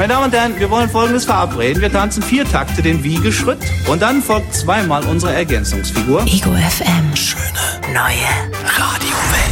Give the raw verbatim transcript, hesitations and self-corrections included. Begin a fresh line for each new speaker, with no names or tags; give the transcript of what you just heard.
Meine Damen und Herren, wir wollen Folgendes verabreden. Wir tanzen vier Takte den Wiegeschritt und dann folgt zweimal unsere Ergänzungsfigur.
Ego F M.
Schöne
neue
Radiowelt.